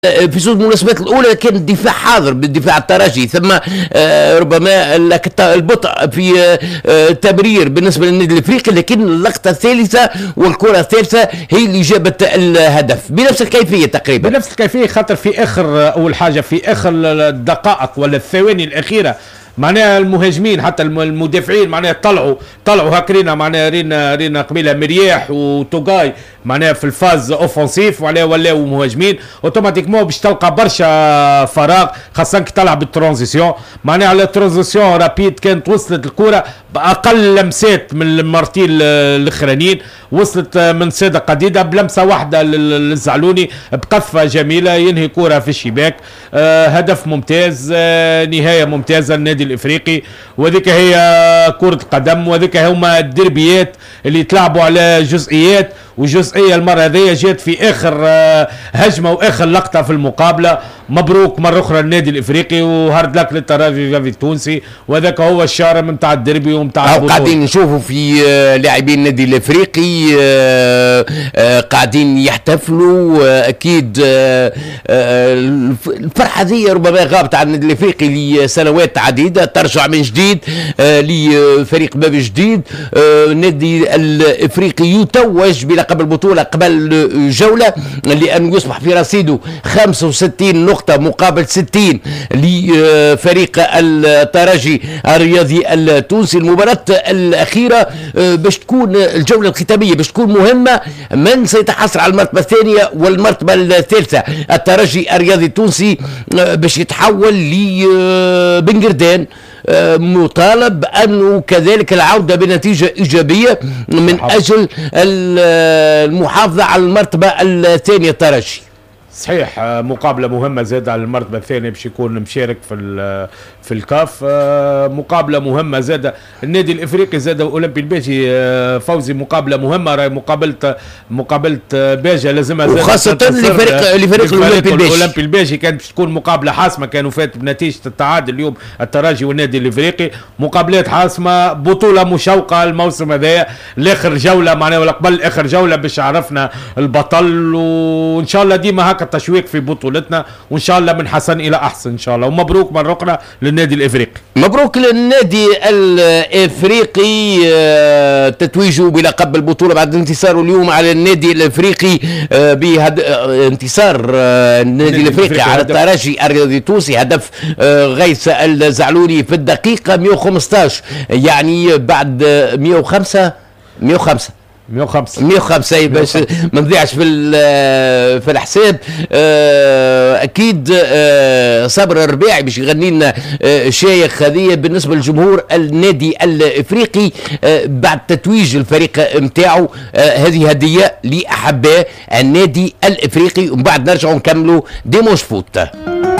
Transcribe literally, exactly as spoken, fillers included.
في صوت المناسبات الاولى كان الدفاع حاضر بالدفاع الترجي، ثم ربما البطء في التمرير بالنسبه للنادي الافريقي، لكن اللقطه الثالثه والكره الثالثه هي اللي جابت الهدف بنفس الكيفيه تقريبا. بنفس الكيفيه، خاطر في اخر اول حاجه في اخر الدقائق ولا الثواني الاخيره معناها المهاجمين حتى المدافعين معناها طلعوا طلعوا هكرينا معناها رينا رينا قبيله مرياح وتوغاي معناها في الفاز اوفنسيف وعليه ولاو مهاجمين اوتوماتيكمون باش تلقى برشا فراغ، خاصه كي تلعب بالترانزيسيون معناها على الترانزيسيون رابيد كانت وصلت الكره باقل لمسات من المرتين الاخرانيين، وصلت من سيده قديده بلمسه واحده للزعلوني بقذفه جميله ينهي كره في الشباك. آه هدف ممتاز، آه نهايه ممتازه للنادي الافريقي، وذيك هي كره القدم، وذيك هما الدربيات اللي تلعبوا على جزئيات، وجزئيه المره هذه جات في اخر هجمه واخر لقطه في المقابله. مبروك مره اخرى النادي الافريقي وهارد لك للترجي التونسي، وذاك هو الشارم نتاع الدربي ونتاع البطوله. قاعدين نشوفوا في لاعبين النادي الافريقي قاعدين يحتفلوا، اكيد الفرحه دي ربما غابت عن النادي الافريقي لسنوات عديده، ترجع من جديد لفريق باب جديد. النادي الافريقي يتوج بلقب البطوله قبل جوله لانه يصبح في رصيده خمسة وستين نقطه مقابل ستين لفريق الترجي الرياضي التونسي. المباراه الاخيره باش تكون الجوله الختاميه باش تكون مهمه، من سيتحصل على المرتبه الثانيه والمرتبه الثالثه. الترجي الرياضي التونسي باش يتحول لبنجردان، مطالب أنه كذلك العودة بنتيجة إيجابية من أجل المحافظة على المرتبة الثانية. الترجي صحيح مقابله مهمه زاد على المرتبه الثانيه باش يكون مشارك في في الكاف، مقابله مهمه زاد النادي الافريقي زاد اولمبي الباجي فوزي، مقابله مهمه راهي مقابله مقابله باجا لازمها زاد، وخاصه لفريق لفريق الاولمبي الباجي. الاولمبي الباجي كانت باش تكون مقابله حاسمه، كانوا فات بنتيجه التعادل اليوم الترجي والنادي الافريقي، مقابلات حاسمه، بطوله مشوقه الموسم هذا لاخر جوله معناها ولا قبل اخر جوله باش عرفنا البطل، وان شاء الله ديما هكا التشويق في بطولتنا، وان شاء الله من حسن الى احسن ان شاء الله. ومبروك مره اخرى للنادي الافريقي. مبروك للنادي الافريقي تتويجه بلقب البطوله بعد انتصاره اليوم على النادي الافريقي بانتصار النادي الافريقي على الترجي الرياضي التونسي، هدف غيث الزعلوني في الدقيقه مئة وخمسطاش، يعني بعد مئة وخمسة مئة وخمسة مئة وخمسة مئة وخمسة باش ما نضيعش في في الحساب. اكيد صبر الرباعي باش يغني لنا شايخ هذه بالنسبه لجمهور النادي الافريقي بعد تتويج الفريق نتاعو. هذه هديه لاحباء النادي الافريقي، ومن بعد نرجعوا نكملوا ديموش فوت.